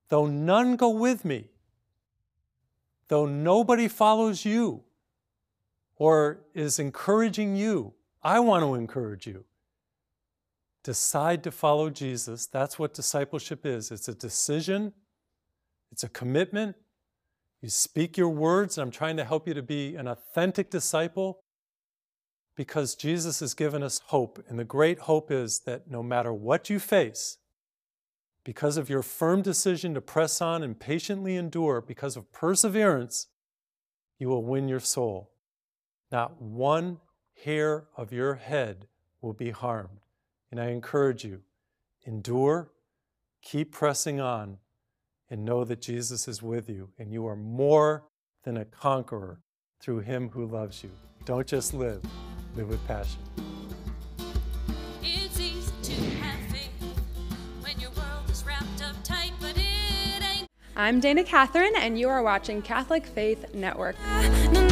though none go with me, though nobody follows you or is encouraging you, I want to encourage you. Decide to follow Jesus. That's what discipleship is. It's a decision. It's a commitment. You speak your words. I'm trying to help you to be an authentic disciple because Jesus has given us hope. And the great hope is that no matter what you face, because of your firm decision to press on and patiently endure, because of perseverance, you will win your soul. Not one hair of your head will be harmed. And I encourage you, endure, keep pressing on, and know that Jesus is with you, and you are more than a conqueror through Him who loves you. Don't just live, live with passion. It's easy to have faith when your world is wrapped up tight, but it ain't. I'm Dana Catherine, and you are watching Catholic Faith Network. No,